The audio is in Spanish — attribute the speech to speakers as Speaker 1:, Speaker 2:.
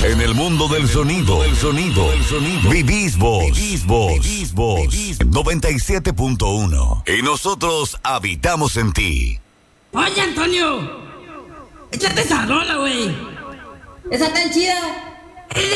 Speaker 1: En el mundo del sonido, vivís vos. 97.1. Y nosotros habitamos en ti.
Speaker 2: Oye, Antonio, échate esa rola, güey.
Speaker 3: Esa tan chida.